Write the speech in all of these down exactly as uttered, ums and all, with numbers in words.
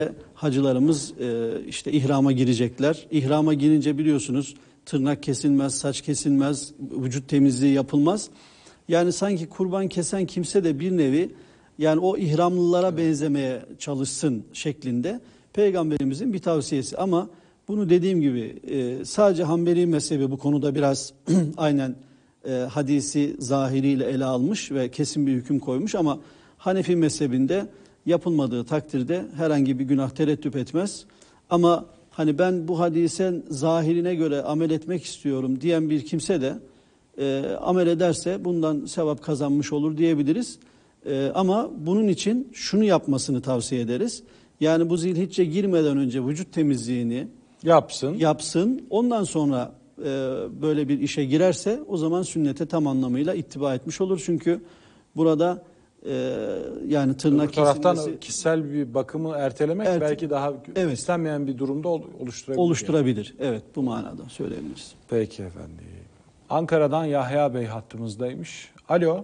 Hacılarımız e, işte ihrama girecekler. İhrama girince biliyorsunuz tırnak kesilmez, saç kesilmez, vücut temizliği yapılmaz. Yani sanki kurban kesen kimse de bir nevi yani o ihramlılara benzemeye çalışsın şeklinde Peygamberimizin bir tavsiyesi. Ama bunu dediğim gibi e, sadece Hanbeli mezhebi bu konuda biraz aynen e, hadisi zahiriyle ele almış ve kesin bir hüküm koymuş ama Hanefi mezhebinde yapılmadığı takdirde herhangi bir günah tereddüt etmez. Ama hani ben bu hadisen zahirine göre amel etmek istiyorum diyen bir kimse de e, amel ederse bundan sevap kazanmış olur diyebiliriz. E, ama bunun için şunu yapmasını tavsiye ederiz. Yani bu Zilhicce girmeden önce vücut temizliğini yapsın. yapsın. Ondan sonra e, böyle bir işe girerse o zaman sünnete tam anlamıyla ittiba etmiş olur. Çünkü burada Ee, yani tırnak Öbür taraftan kesilmesi, kişisel bir bakımı ertelemek Erte, belki daha evet, istenmeyen bir durumda oluşturabilir. Oluşturabilir. Yani. Evet, bu manada söyleyebiliriz. Peki efendim. Ankara'dan Yahya Bey hattımızdaymış. Alo.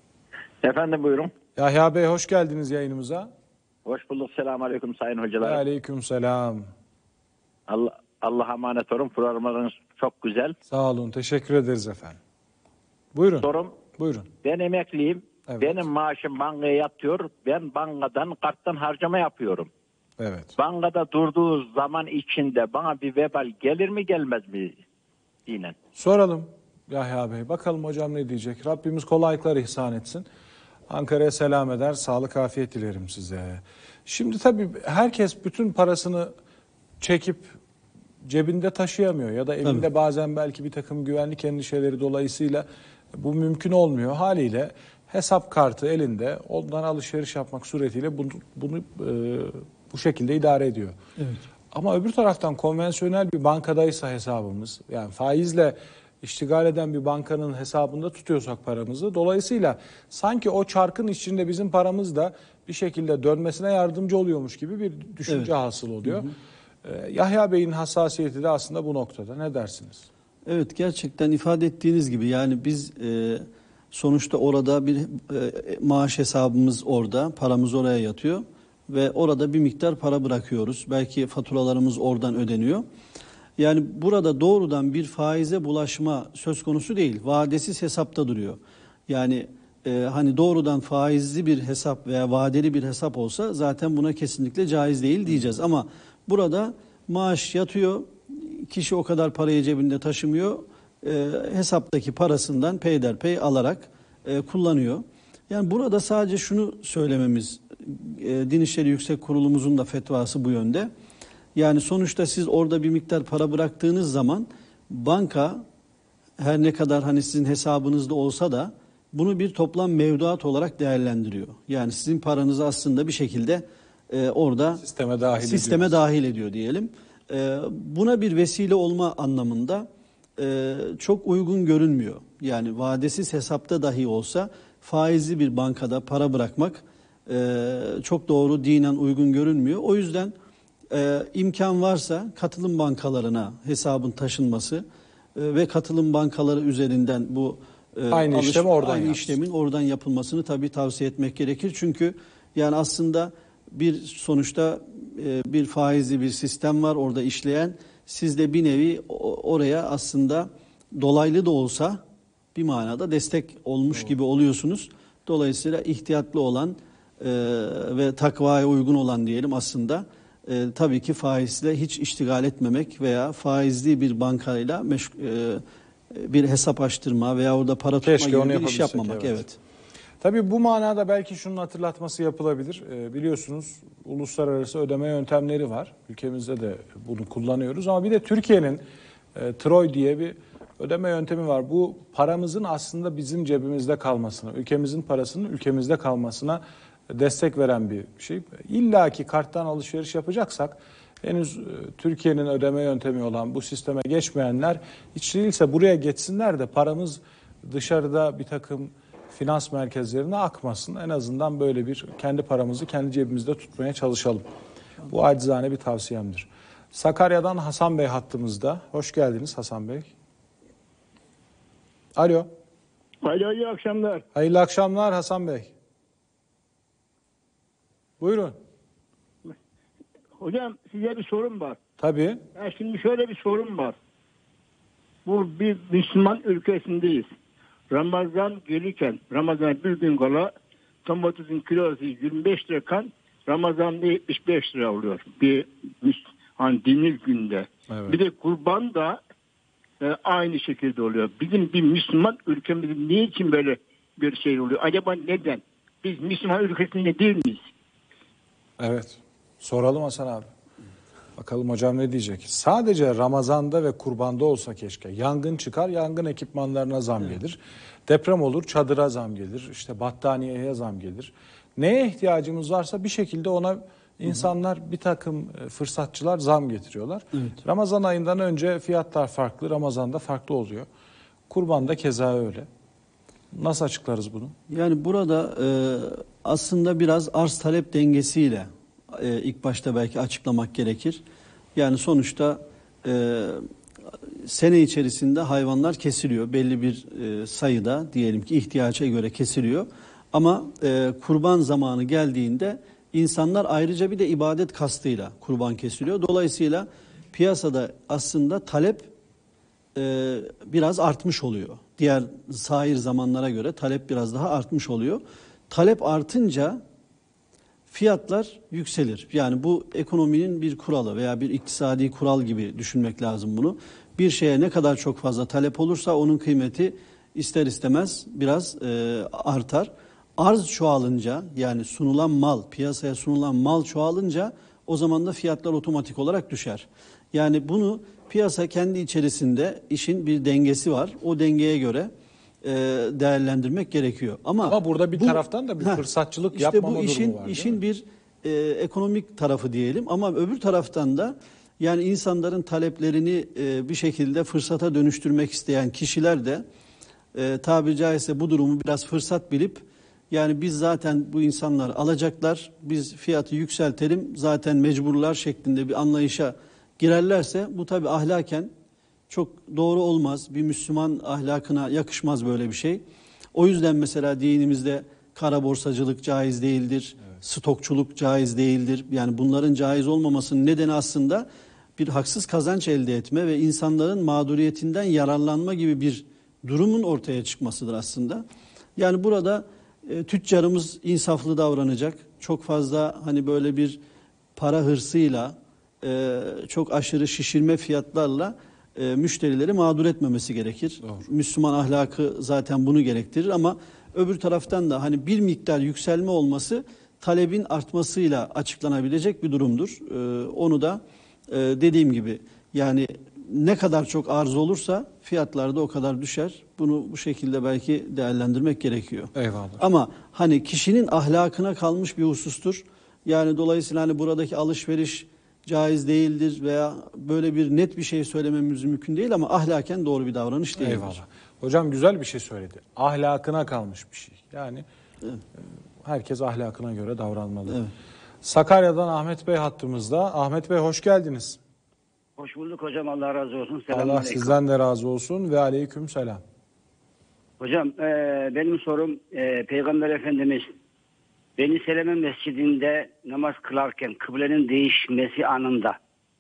Efendim buyurun. Yahya Bey hoş geldiniz yayınımıza. Hoş bulduk. Selamun aleyküm sayın hocalar. Aleyküm selam. Allah, Allah'a emanet olun. Programlarınız çok güzel. Sağ olun. Teşekkür ederiz efendim. Buyurun. Sorum. Buyurun. Ben emekliyim. Evet. Benim maaşım bankaya yatıyor. Ben bankadan karttan harcama yapıyorum. Evet. Bankada durduğu zaman içinde bana bir vebal gelir mi gelmez mi? Dinen. Soralım Yahya Bey. Bakalım hocam ne diyecek. Rabbimiz kolaylıklar ihsan etsin. Ankara'ya selam eder. Sağlık, afiyet dilerim size. Şimdi tabii herkes bütün parasını çekip cebinde taşıyamıyor. Ya da elinde tabii. Bazen belki bir takım güvenlik endişeleri dolayısıyla bu mümkün olmuyor. Haliyle hesap kartı elinde, ondan alışveriş yapmak suretiyle bunu, bunu e, bu şekilde idare ediyor. Evet. Ama öbür taraftan konvansiyonel bir bankadaysa hesabımız, yani faizle iştigal eden bir bankanın hesabında tutuyorsak paramızı, dolayısıyla sanki o çarkın içinde bizim paramız da bir şekilde dönmesine yardımcı oluyormuş gibi bir düşünce evet. hasıl oluyor. Hı hı. Ee, Yahya Bey'in hassasiyeti de aslında bu noktada. Ne dersiniz? Evet, gerçekten ifade ettiğiniz gibi yani biz e, sonuçta orada bir e, maaş hesabımız orada, paramız oraya yatıyor ve orada bir miktar para bırakıyoruz. Belki faturalarımız oradan ödeniyor. Yani burada doğrudan bir faize bulaşma söz konusu değil. Vadesiz hesapta duruyor. Yani e, hani doğrudan faizli bir hesap veya vadeli bir hesap olsa zaten buna kesinlikle caiz değil diyeceğiz. Ama burada maaş yatıyor, kişi o kadar parayı cebinde taşımıyor, e, hesaptaki parasından peyderpey alarak e, kullanıyor. Yani burada sadece şunu söylememiz, e, Din İşleri Yüksek Kurulumuzun da fetvası bu yönde. Yani sonuçta siz orada bir miktar para bıraktığınız zaman banka her ne kadar hani sizin hesabınızda olsa da bunu bir toplam mevduat olarak değerlendiriyor. Yani sizin paranızı aslında bir şekilde e, orada sisteme dahil, sisteme dahil ediyor diyelim. E, buna bir vesile olma anlamında e, çok uygun görünmüyor. Yani vadesiz hesapta dahi olsa faizli bir bankada para bırakmak e, çok doğru, dinen uygun görünmüyor. O yüzden Ee, imkan varsa katılım bankalarına hesabın taşınması e, ve katılım bankaları üzerinden bu e, aynı, alış, işlemi oradan aynı yapsın. işlemin oradan yapılmasını tabii tavsiye etmek gerekir. Çünkü yani aslında bir sonuçta e, bir faizli bir sistem var orada işleyen. Siz de bir nevi oraya aslında dolaylı da olsa bir manada destek olmuş gibi oluyorsunuz. Dolayısıyla ihtiyatlı olan e, ve takvaya uygun olan diyelim aslında E, tabii ki faizle hiç iştigal etmemek veya faizli bir bankayla meşg- e, bir hesap açtırma veya orada para tutma Keşke gibi bir iş yapmamak. Evet. evet. Tabii bu manada belki şunun hatırlatması yapılabilir. E, biliyorsunuz uluslararası ödeme yöntemleri var. Ülkemizde de bunu kullanıyoruz ama bir de Türkiye'nin e, Troy diye bir ödeme yöntemi var. Bu paramızın aslında bizim cebimizde kalmasına, ülkemizin parasının ülkemizde kalmasına destek veren bir şey. İlla ki karttan alışveriş yapacaksak henüz Türkiye'nin ödeme yöntemi olan bu sisteme geçmeyenler hiç değilse buraya geçsinler de paramız dışarıda bir takım finans merkezlerine akmasın. En azından böyle bir kendi paramızı kendi cebimizde tutmaya çalışalım. Bu acizane bir tavsiyemdir. Sakarya'dan Hasan Bey hattımızda. Hoş geldiniz Hasan Bey. Alo. Alo, iyi akşamlar. Hayırlı akşamlar Hasan Bey. Buyurun. Hocam size bir sorum var. Tabii. Ya şimdi şöyle bir sorum var. Bu bir Müslüman ülkesindeyiz. Ramazan gelirken, Ramazan bir gün kala domatesin kilosu yirmi beş lirakan Ramazan'da yetmiş beş lira oluyor. Bir hani diniz günde. Evet. Bir de kurban da e, aynı şekilde oluyor. Bizim bir Müslüman ülkemizin niçin böyle bir şey oluyor? Acaba neden? Biz Müslüman ülkesinde değil miyiz? Evet. Soralım Hasan abi. Bakalım hocam ne diyecek? Sadece Ramazan'da ve kurbanda olsa keşke. Yangın çıkar, yangın ekipmanlarına zam gelir. Deprem olur, çadıra zam gelir. İşte battaniyeye zam gelir. Neye ihtiyacımız varsa bir şekilde ona insanlar, bir takım fırsatçılar zam getiriyorlar. Evet. Ramazan ayından önce fiyatlar farklı, Ramazan'da farklı oluyor. Kurbanda keza öyle. Nasıl açıklarız bunu? Yani burada e, aslında biraz arz talep dengesiyle e, ilk başta belki açıklamak gerekir. Yani sonuçta e, sene içerisinde hayvanlar kesiliyor. Belli bir e, sayıda diyelim ki ihtiyaca göre kesiliyor. Ama e, kurban zamanı geldiğinde insanlar ayrıca bir de ibadet kastıyla kurban kesiliyor. Dolayısıyla piyasada aslında talep e, biraz artmış oluyor. Diğer sair zamanlara göre talep biraz daha artmış oluyor. Talep artınca fiyatlar yükselir. Yani bu ekonominin bir kuralı veya bir iktisadi kural gibi düşünmek lazım bunu. Bir şeye ne kadar çok fazla talep olursa onun kıymeti ister istemez biraz e, artar. Arz çoğalınca, yani sunulan mal, piyasaya sunulan mal çoğalınca o zaman da fiyatlar otomatik olarak düşer. Yani bunu piyasa kendi içerisinde işin bir dengesi var. O dengeye göre e, değerlendirmek gerekiyor. Ama, Ama burada bir bu, taraftan da bir heh, fırsatçılık işte yapmama bu işin, durumu var. değil işin mi? bir e, ekonomik tarafı diyelim. Ama öbür taraftan da yani insanların taleplerini e, bir şekilde fırsata dönüştürmek isteyen kişiler de e, tabiri caizse bu durumu biraz fırsat bilip, yani biz zaten bu insanlar alacaklar, biz fiyatı yükseltelim, zaten mecburlar şeklinde bir anlayışa girerlerse bu tabii ahlaken çok doğru olmaz. Bir Müslüman ahlakına yakışmaz böyle bir şey. O yüzden mesela dinimizde kara borsacılık caiz değildir, evet. Stokçuluk caiz değildir. Yani bunların caiz olmamasının nedeni aslında bir haksız kazanç elde etme ve insanların mağduriyetinden yararlanma gibi bir durumun ortaya çıkmasıdır aslında. Yani burada e, tüccarımız insaflı davranacak. Çok fazla hani böyle bir para hırsıyla, e, çok aşırı şişirme fiyatlarla e, müşterileri mağdur etmemesi gerekir. Doğru. Müslüman ahlakı zaten bunu gerektirir ama öbür taraftan da hani bir miktar yükselme olması talebin artmasıyla açıklanabilecek bir durumdur. E, onu da e, dediğim gibi yani ne kadar çok arz olursa fiyatlar da o kadar düşer. Bunu bu şekilde belki değerlendirmek gerekiyor. Eyvallah. Ama hani kişinin ahlakına kalmış bir husustur. Yani dolayısıyla hani buradaki alışveriş caiz değildir veya böyle bir net bir şey söylememiz mümkün değil ama ahlaken doğru bir davranış değildir. Eyvallah. Hocam güzel bir şey söyledi. Ahlakına kalmış bir şey. Yani Evet. herkes ahlakına göre davranmalı. Evet. Sakarya'dan Ahmet Bey hattımızda. Ahmet Bey hoş geldiniz. Hoş bulduk hocam. Allah razı olsun. Allah Selamünaleyküm. sizden de razı olsun ve aleyküm selam. Hocam e, benim sorum e, Peygamber Efendimiz Beni Seleme Mescidinde namaz kılarken kıblenin değişmesi anında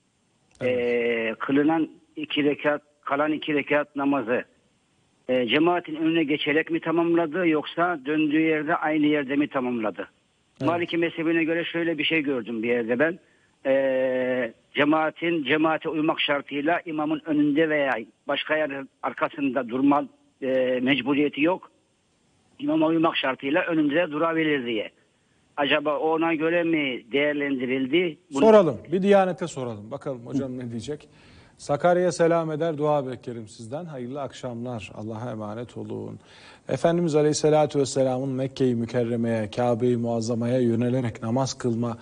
e, kılınan iki rekat, kalan iki rekat namazı e, cemaatin önüne geçerek mi tamamladı yoksa döndüğü yerde aynı yerde mi tamamladı? Evet. Maliki mezhebine göre şöyle bir şey gördüm bir yerde ben. E, cemaatin cemaate uymak şartıyla imamın önünde veya başka yer arkasında durma e, mecburiyeti yok. İmama uymak şartıyla önünde durabilir diye. Acaba ona göre mi değerlendirildi? Bunu... Soralım. Bir Diyanet'e soralım. Bakalım hocam ne diyecek. Sakarya'ya selam eder, dua beklerim sizden. Hayırlı akşamlar. Allah'a emanet olun. Efendimiz Aleyhisselatü Vesselam'ın Mekke-i Mükerreme'ye, Kabe-i Muazzama'ya yönelerek namaz kılma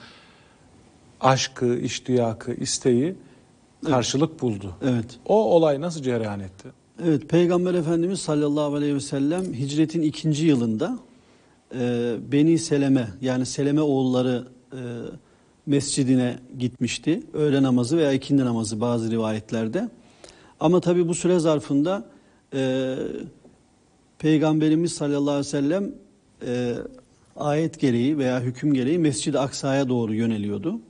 aşkı, iştiyakı, isteği karşılık evet. buldu. Evet. O olay nasıl cereyan etti? Evet, Peygamber Efendimiz sallallahu aleyhi ve sellem hicretin ikinci yılında e, Beni Seleme yani Seleme oğulları e, mescidine gitmişti. Öğle namazı veya ikindi namazı bazı rivayetlerde. Ama tabi bu süre zarfında e, Peygamberimiz sallallahu aleyhi ve sellem e, ayet gereği veya hüküm gereği Mescid-i Aksa'ya doğru yöneliyordu.